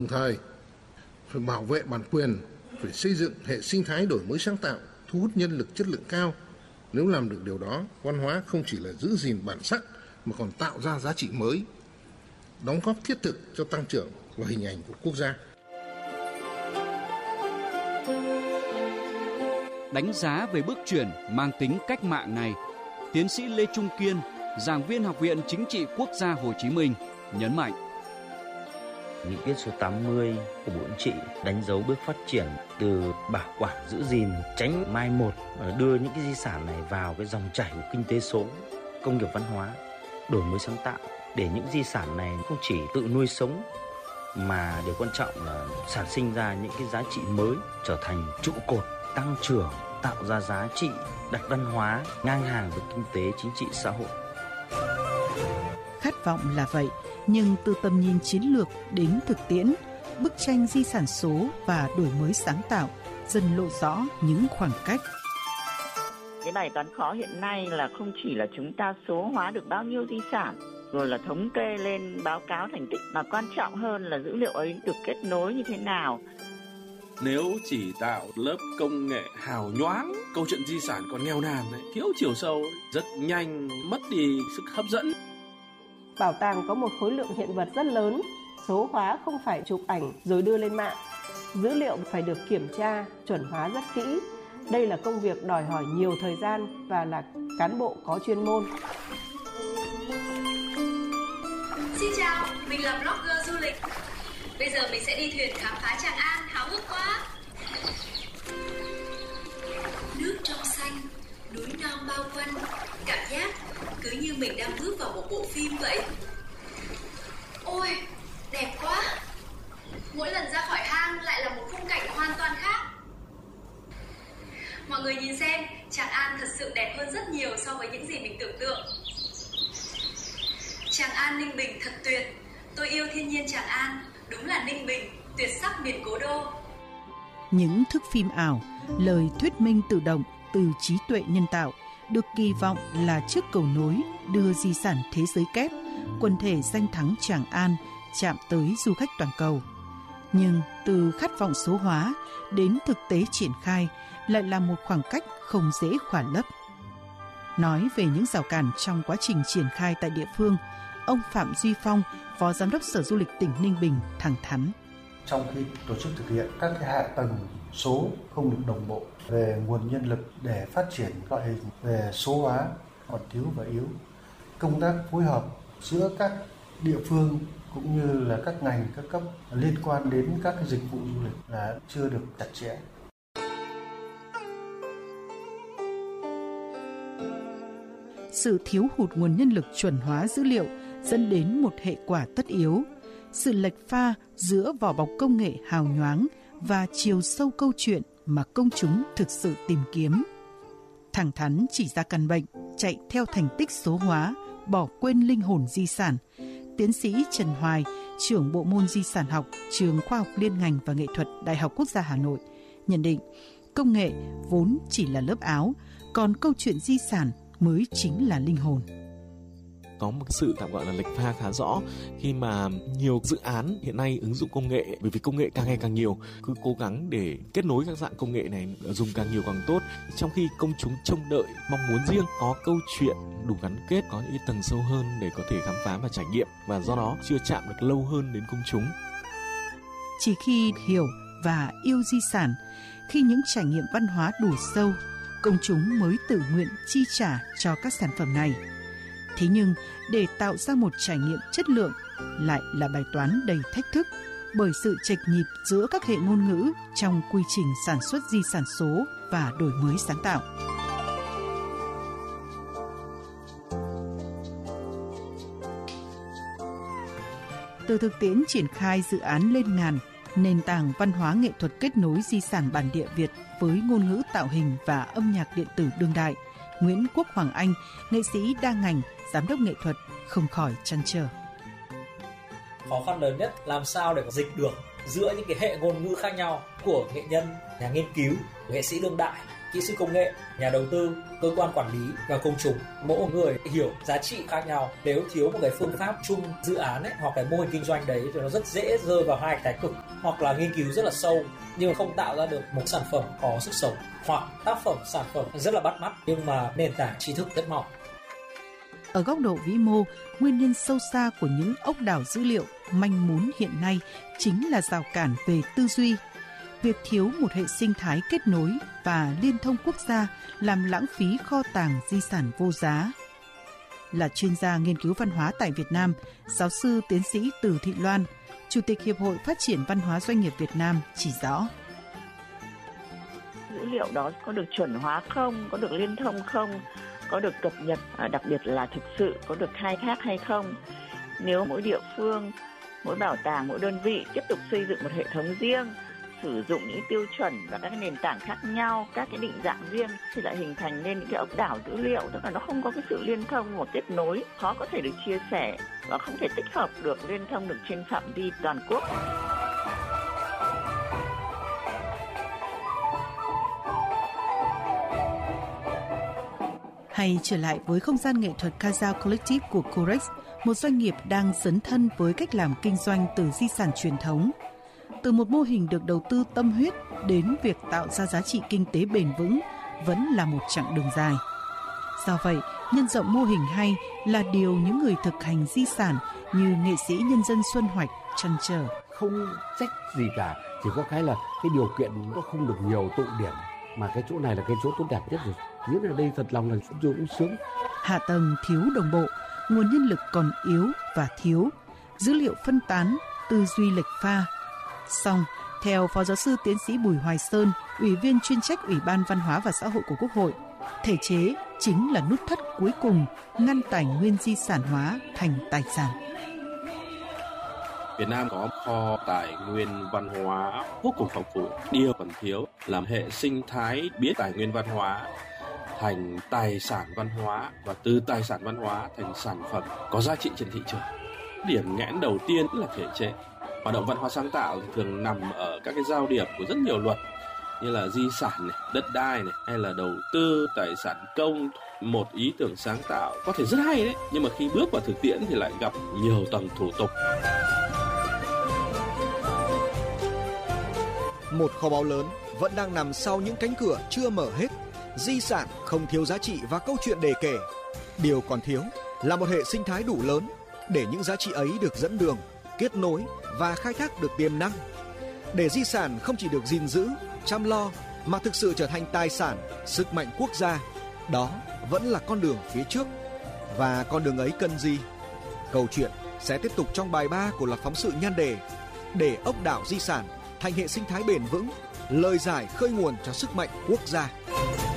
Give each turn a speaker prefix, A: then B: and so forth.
A: Đồng thời, phải bảo vệ bản quyền, phải xây dựng hệ sinh thái đổi mới sáng tạo, thu hút nhân lực chất lượng cao. Nếu làm được điều đó, văn hóa không chỉ là giữ gìn bản sắc mà còn tạo ra giá trị mới, đóng góp thiết thực cho tăng trưởng và hình ảnh của quốc gia.
B: Đánh giá về bước chuyển mang tính cách mạng này, tiến sĩ Lê Trung Kiên, giảng viên Học viện Chính trị Quốc gia Hồ Chí Minh nhấn mạnh.
C: Nghị quyết số 80 của Bộ Chính trị đánh dấu bước phát triển từ bảo quản giữ gìn, tránh mai một, đưa những cái di sản này vào cái dòng chảy của kinh tế số, công nghiệp văn hóa, đổi mới sáng tạo, để những di sản này không chỉ tự nuôi sống mà điều quan trọng là sản sinh ra những cái giá trị mới, trở thành trụ cột tăng trưởng, tạo ra giá trị đặc văn hóa ngang hàng với kinh tế, chính trị, xã hội.
D: Khát vọng là vậy, nhưng từ tầm nhìn chiến lược đến thực tiễn, bức tranh di sản số và đổi mới sáng tạo dần lộ rõ những khoảng cách.
E: Cái bài toán khó hiện nay là không chỉ là chúng ta số hóa được bao nhiêu di sản, rồi là thống kê lên báo cáo thành tích, mà quan trọng hơn là dữ liệu ấy được kết nối như thế nào.
F: Nếu chỉ tạo lớp công nghệ hào nhoáng, câu chuyện di sản còn nghèo nàn, thiếu chiều sâu, rất nhanh mất đi sức hấp dẫn.
G: Bảo tàng có một khối lượng hiện vật rất lớn, số hóa không phải chụp ảnh rồi đưa lên mạng. Dữ liệu phải được kiểm tra, chuẩn hóa rất kỹ. Đây là công việc đòi hỏi nhiều thời gian và là cán bộ có chuyên môn.
H: Xin chào, mình là blogger du lịch. Bây giờ mình sẽ đi thuyền khám phá Tràng An, háo hức quá. Nước trong xanh, núi non bao quanh, cảm giác cứ như mình đang bước vào một bộ phim vậy. Ôi, đẹp quá. Mỗi lần ra khỏi hang lại là một khung cảnh hoàn toàn khác. Mọi người nhìn xem, Tràng An thật sự đẹp hơn rất nhiều so với những gì mình tưởng tượng. Tràng An Ninh Bình thật tuyệt. Tôi yêu thiên nhiên Tràng An. Đúng là Ninh Bình, tuyệt sắc miền cố đô.
D: Những thước phim ảo, lời thuyết minh tự động từ trí tuệ nhân tạo được kỳ vọng là chiếc cầu nối đưa di sản thế giới kép, quần thể danh thắng Tràng An chạm tới du khách toàn cầu. Nhưng từ khát vọng số hóa đến thực tế triển khai lại là một khoảng cách không dễ khỏa lấp. Nói về những rào cản trong quá trình triển khai tại địa phương, ông Phạm Duy Phong, Phó Giám đốc Sở Du lịch tỉnh Ninh Bình thẳng thắn.
I: Trong khi tổ chức thực hiện các cái hạ tầng số không được đồng bộ về nguồn nhân lực để phát triển loại hình về số hóa còn thiếu và yếu. Công tác phối hợp giữa các địa phương cũng như là các ngành các cấp liên quan đến các cái dịch vụ du lịch là chưa được chặt chẽ.
D: Sự thiếu hụt nguồn nhân lực chuẩn hóa dữ liệu dẫn đến một hệ quả tất yếu, sự lệch pha giữa vỏ bọc công nghệ hào nhoáng và chiều sâu câu chuyện mà công chúng thực sự tìm kiếm. Thẳng thắn chỉ ra căn bệnh, chạy theo thành tích số hóa, bỏ quên linh hồn di sản. Tiến sĩ Trần Hoài, trưởng bộ môn di sản học, Trường Khoa học Liên ngành và Nghệ thuật Đại học Quốc gia Hà Nội, nhận định công nghệ vốn chỉ là lớp áo, còn câu chuyện di sản mới chính là linh hồn.
J: Có một sự tạm gọi là lệch pha khá rõ khi mà nhiều dự án hiện nay ứng dụng công nghệ, bởi vì công nghệ càng ngày càng nhiều, cứ cố gắng để kết nối các dạng công nghệ này dùng càng nhiều càng tốt, trong khi công chúng trông đợi mong muốn riêng có câu chuyện đủ gắn kết, có những tầng sâu hơn để có thể khám phá và trải nghiệm, và do đó chưa chạm được lâu hơn đến công chúng.
D: Chỉ khi hiểu và yêu di sản, khi những trải nghiệm văn hóa đủ sâu, công chúng mới tự nguyện chi trả cho các sản phẩm này. Thế nhưng, để tạo ra một trải nghiệm chất lượng lại là bài toán đầy thách thức, bởi sự chệch nhịp giữa các hệ ngôn ngữ trong quy trình sản xuất di sản số và đổi mới sáng tạo. Từ thực tiễn triển khai dự án Lên Ngàn, nền tảng văn hóa nghệ thuật kết nối di sản bản địa Việt với ngôn ngữ tạo hình và âm nhạc điện tử đương đại, Nguyễn Quốc Hoàng Anh, nghệ sĩ đa ngành, giám đốc nghệ thuật, không khỏi trăn trở.
K: Khó khăn lớn nhất làm sao để dịch được giữa những cái hệ ngôn ngữ khác nhau của nghệ nhân, nhà nghiên cứu, nghệ sĩ đương đại kỹ sư công nghệ, nhà đầu tư, cơ quan quản lý và công chúng. Mỗi người hiểu giá trị khác nhau. Nếu thiếu một cái phương pháp chung dự án ấy, hoặc cái mô hình kinh doanh đấy thì nó rất dễ rơi vào hai cái cực, hoặc là nghiên cứu rất là sâu nhưng mà không tạo ra được một sản phẩm có sức sống, hoặc tác phẩm sản phẩm rất là bắt mắt nhưng mà nền tảng tri thức rất mỏng.
D: Ở góc độ vĩ mô, nguyên nhân sâu xa của những ốc đảo dữ liệu manh mún hiện nay chính là rào cản về tư duy. Việc thiếu một hệ sinh thái kết nối và liên thông quốc gia làm lãng phí kho tàng di sản vô giá. Là chuyên gia nghiên cứu văn hóa tại Việt Nam, giáo sư tiến sĩ Từ Thị Loan, Chủ tịch Hiệp hội Phát triển Văn hóa Doanh nghiệp Việt Nam chỉ rõ.
E: Dữ liệu đó có được chuẩn hóa không, có được liên thông không, có được cập nhật, đặc biệt là thực sự có được khai thác hay không. Nếu mỗi địa phương, mỗi bảo tàng, mỗi đơn vị tiếp tục xây dựng một hệ thống riêng, sử dụng những tiêu chuẩn và các nền tảng khác nhau, các cái định dạng riêng thì lại hình thành nên những cái ốc đảo dữ liệu, tức là nó không có cái sự liên thông và kết nối, khó có thể được chia sẻ và không thể tích hợp được, liên thông được trên phạm vi toàn quốc.
D: Hay trở lại với không gian nghệ thuật Kazao Collective của Corex, một doanh nghiệp đang dấn thân với cách làm kinh doanh từ di sản truyền thống. Từ một mô hình được đầu tư tâm huyết đến việc tạo ra giá trị kinh tế bền vững vẫn là một chặng đường dài. Do vậy, nhân rộng mô hình hay là điều những người thực hành di sản như nghệ sĩ nhân dân Xuân Hoạch trăn trở.
L: Không trách gì cả, chỉ có cái là cái điều kiện nó không được nhiều tụ điểm, mà cái chỗ này là cái chỗ tốt đẹp nhất rồi. Nghĩa là đây thật lòng là cũng sướng.
D: Hạ tầng thiếu đồng bộ, nguồn nhân lực còn yếu và thiếu, dữ liệu phân tán, tư duy lệch pha. Song, theo Phó Giáo sư Tiến sĩ Bùi Hoài Sơn, Ủy viên chuyên trách Ủy ban Văn hóa và Xã hội của Quốc hội, thể chế chính là nút thắt cuối cùng ngăn tài nguyên di sản hóa thành tài sản.
F: Việt Nam có kho tài nguyên văn hóa vô cùng phong phú. Điều còn thiếu là hệ sinh thái biến tài nguyên văn hóa thành tài sản văn hóa và từ tài sản văn hóa thành sản phẩm có giá trị trên thị trường. Điểm nghẽn đầu tiên là thể chế. Hoạt động văn hóa sáng tạo thường nằm ở các cái giao điểm của rất nhiều luật như là di sản này, đất đai này, hay là đầu tư, tài sản công. Một ý tưởng sáng tạo có thể rất hay đấy, nhưng mà khi bước vào thực tiễn thì lại gặp nhiều tầng thủ tục.
M: Một kho báu lớn vẫn đang nằm sau những cánh cửa chưa mở hết. Di sản không thiếu giá trị và câu chuyện để kể. Điều còn thiếu là một hệ sinh thái đủ lớn để những giá trị ấy được dẫn đường, kết nối và khai thác được tiềm năng. Để di sản không chỉ được gìn giữ, chăm lo mà thực sự trở thành tài sản, sức mạnh quốc gia, đó vẫn là con đường phía trước. Và con đường ấy cần gì? Câu chuyện sẽ tiếp tục trong bài 3 của loạt phóng sự nhan đề Để ốc đảo di sản thành hệ sinh thái bền vững, lời giải khơi nguồn cho sức mạnh quốc gia.